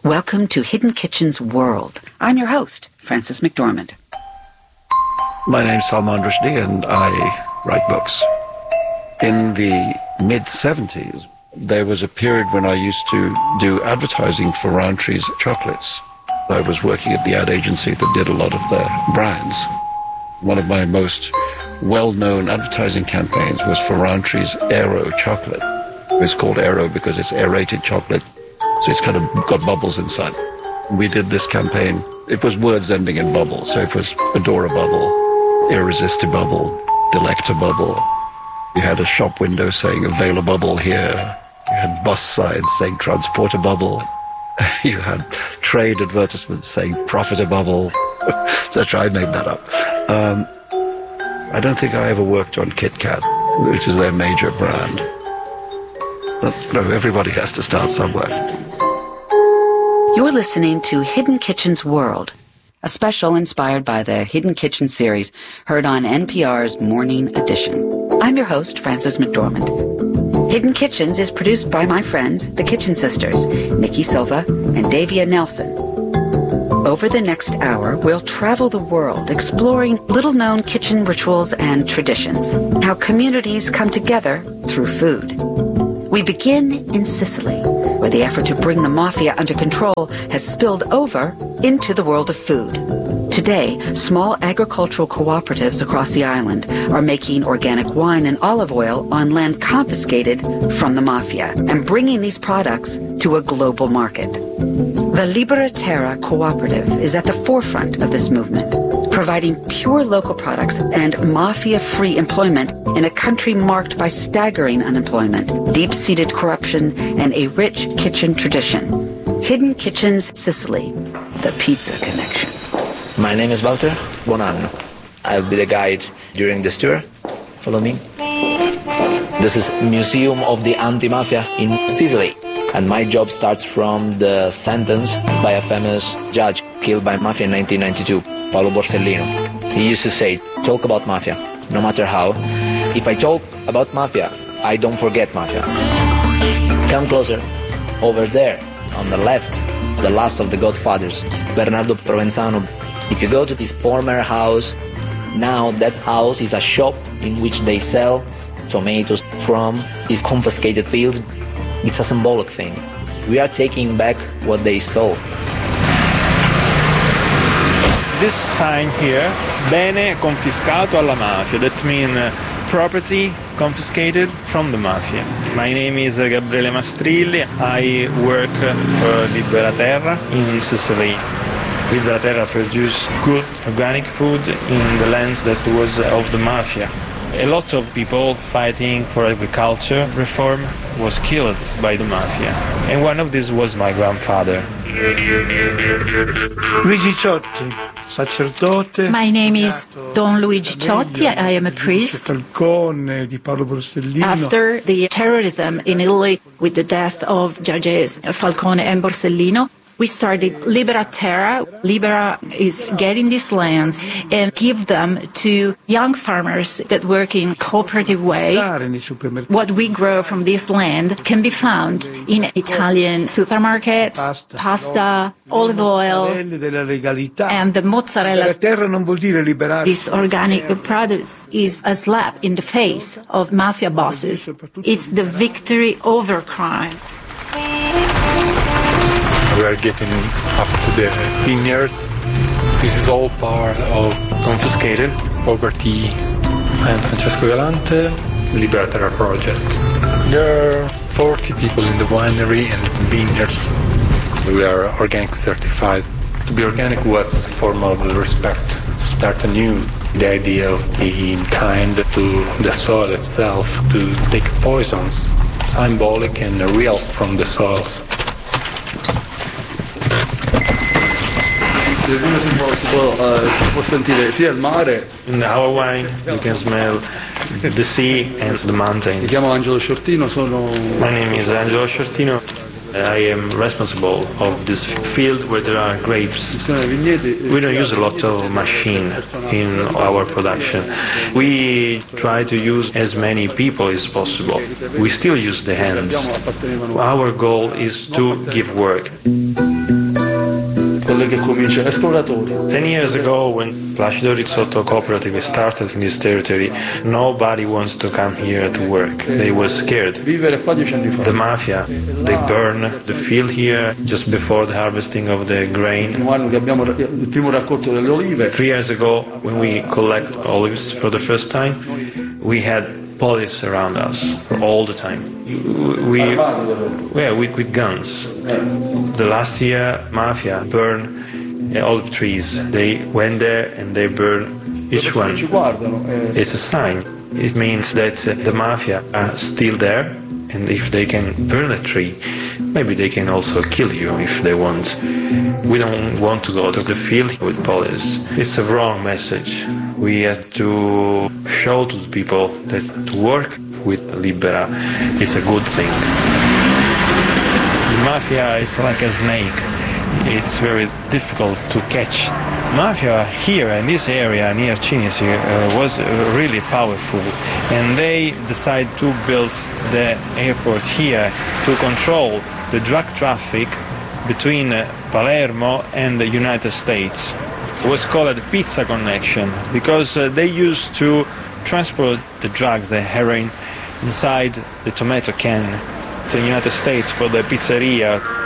Welcome to Hidden Kitchen's World. I'm your host, Frances McDormand. My name's Salman Rushdie, and I write books. In the mid-70s, there was a period when I used to do advertising for Rowntree's chocolates. I was working at the ad agency that did a lot of their brands. One of my most well-known advertising campaigns was for Rowntree's Aero chocolate. It's called Aero because it's aerated chocolate, so it's kind of got bubbles inside. We did this campaign. It was words ending in bubble, so it was Adorabubble, Irresistibubble, Delectabubble. You had a shop window saying Availabubble here. You had bus signs saying Transportabubble. You had trade advertisements saying Profitabubble, etc. I made that up. I don't think I ever worked on Kit Kat, which is their major brand. But, everybody has to start somewhere. You're listening to Hidden Kitchen's World, a special inspired by the Hidden Kitchen series heard on NPR's Morning Edition. I'm your host, Frances McDormand. Hidden Kitchens is produced by my friends, the Kitchen Sisters, Nikki Silva and Davia Nelson. Over the next hour, we'll travel the world exploring little-known kitchen rituals and traditions, how communities come together through food. We begin in Sicily, where the effort to bring the mafia under control has spilled over into the world of food. Today, small agricultural cooperatives across the island are making organic wine and olive oil on land confiscated from the mafia and bringing these products to a global market. The Libera Terra Cooperative is at the forefront of this movement, providing pure local products and mafia-free employment in a country marked by staggering unemployment, deep-seated corruption, and a rich kitchen tradition. Hidden Kitchens Sicily, the pizza connection. My name is Walter Bonanno. I'll be the guide during this tour. Follow me. This is Museum of the Anti-Mafia in Sicily. And my job starts from the sentence by a famous judge killed by mafia in 1992, Paolo Borsellino. He used to say, talk about mafia, no matter how. If I talk about mafia, I don't forget mafia. Come closer. Over there, on the left, the last of the Godfathers, Bernardo Provenzano. If you go to his former house, now that house is a shop in which they sell tomatoes from his confiscated fields. It's a symbolic thing. We are taking back what they stole. This sign here, bene confiscato alla mafia, that means property confiscated from the mafia. My name is Gabriele Mastrilli. I work for Libera Terra in Sicily. Libera Terra produce good organic food in the lands that was of the mafia. A lot of people fighting for agriculture reform was killed by the mafia. And one of these was my grandfather. Luigi Ciotti, sacerdote. My name is Don Luigi Ciotti. I am a priest. Falcone, di Paolo Borsellino. After the terrorism in Italy with the death of judges Falcone and Borsellino, we started Libera Terra. Libera is getting these lands and give them to young farmers that work in cooperative way. What we grow from this land can be found in Italian supermarkets, pasta, olive oil, and the mozzarella. This organic produce is a slap in the face of mafia bosses. It's the victory over crime. We are getting up to the vineyard. This is all part of confiscated property. I am Francesco Galante, Libera Terra project. There are 40 people in the winery and vineyards. We are organic certified. To be organic was a form of respect, to start anew. The idea of being kind to the soil itself, to take poisons, symbolic and real from the soils. Può sentire sia il mare. In our wine, you can smell the sea and the mountains. Mi chiamo Angelo Sciortino, sono... My name is Angelo Sciortino. I am responsible of this field where there are grapes. We don't use a lot of machine in our production. We try to use as many people as possible. We still use the hands. Our goal is to give work. che comincia, esploratori. 10 years ago, when Placido Rizzotto Cooperative started in this territory, nobody wants to come here to work. They were scared. Vivere qua 10 anni fa. The mafia, they burn the field here just before the harvesting of the grain. Il primo anno che abbiamo il primo raccolto delle olive. 3 years ago, when we collect olives for the first time, we had police around us for all the time. With guns. The last year, mafia burned olive trees. They went there and they burned each one. It's a sign. It means that the mafia are still there, and if they can burn a tree, maybe they can also kill you if they want. We don't want to go to the field with police. It's a wrong message. We have to show to the people that to work with Libera is a good thing. The mafia is like a snake. It's very difficult to catch. Mafia here in this area near Cinisi was really powerful, and they decided to build the airport here to control the drug traffic between Palermo and the United States. It was called the pizza connection because they used to transport the drug, the heroin, inside the tomato can to the United States for the pizzeria